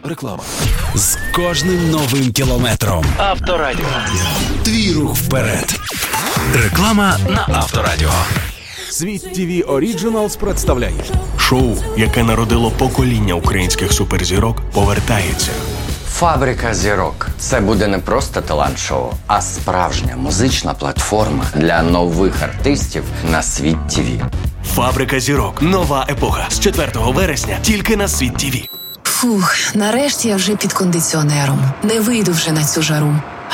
Реклама. З кожним новим кілометром. Авторадіо. Твій рух вперед. Реклама на Авторадіо. Світ ТВ Оріджиналс представляє шоу, яке народило покоління українських суперзірок, повертається. Фабрика зірок. Це буде не просто талант-шоу, а справжня музична платформа для нових артистів на Світ ТВ. Фабрика зірок. Нова епоха. З 4 вересня тільки на Світ ТВ. Фух, нарешті я вже під кондиціонером. Не вийду вже на цю жару.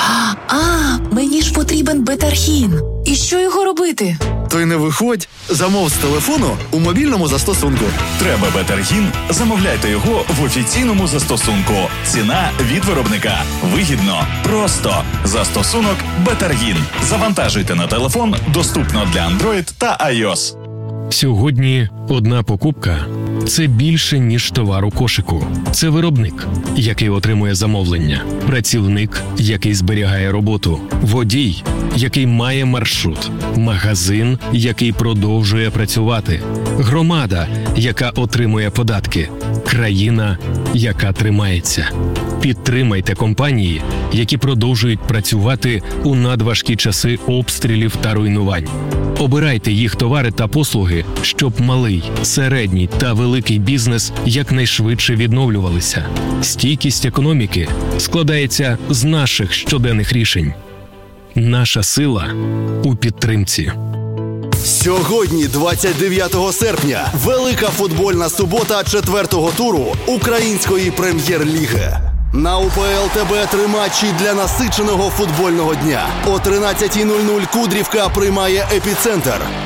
Мені ж потрібен бетархін. І що його робити? То й не виходь. Замов з телефону у мобільному застосунку. Треба бетаргін? Замовляйте його в офіційному застосунку. Ціна від виробника. Вигідно. Просто. Застосунок Бетаргін. Завантажуйте на телефон. Доступно для Android та iOS. Сьогодні одна покупка – це більше, ніж товар у кошику. Це виробник, який отримує замовлення, працівник, який зберігає роботу, водій, який має маршрут, магазин, який продовжує працювати, громада, яка отримує податки, країна, яка тримається. Підтримайте компанії, які продовжують працювати у надважкі часи обстрілів та руйнувань. Обирайте їх товари та послуги, щоб малий, середній та великий бізнес якнайшвидше відновлювалися. Стійкість економіки складається з наших щоденних рішень. Наша сила у підтримці. Сьогодні, 29 серпня, велика футбольна субота 4-го туру Української прем'єр-ліги. На УПЛ ТБ 3 матчі для насиченого футбольного дня. О 13:00 Кудрівка приймає Епіцентр. О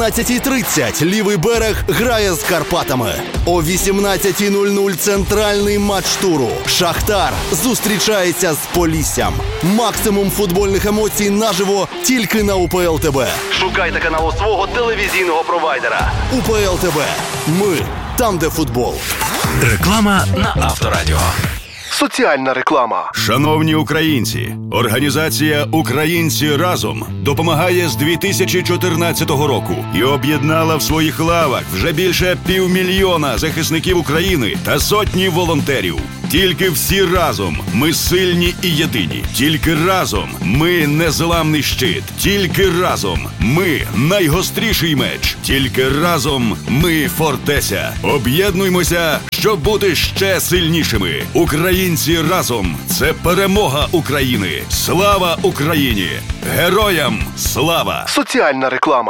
15:30 Лівий берег грає з Карпатами. О 18:00 центральний матч туру. Шахтар зустрічається з Поліссям. Максимум футбольних емоцій наживо тільки на УПЛ ТБ. Шукайте канал у свого телевізійного провайдера. УПЛ ТБ. Ми там, де футбол. Реклама на Авторадіо. соціальна реклама. Шановні українці, організація «Українці разом» допомагає з 2014 року і об'єднала в своїх лавах вже більше 500 000 захисників України та сотні волонтерів. Тільки всі разом ми сильні і єдині. Тільки разом ми незламний щит. Тільки разом ми найгостріший меч. Тільки разом ми фортеця. Об'єднуймося, щоб бути ще сильнішими. Українці разом – це перемога України. Слава Україні! Героям слава! Соціальна реклама.